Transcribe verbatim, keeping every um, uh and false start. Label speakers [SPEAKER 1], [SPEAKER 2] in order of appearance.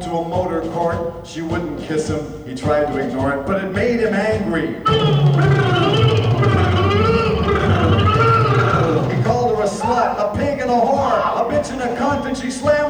[SPEAKER 1] to a motor court. She wouldn't kiss him. He tried to ignore it, but it made him angry. He called her a slut, a pig and a whore, a bitch and a cunt, and she slammed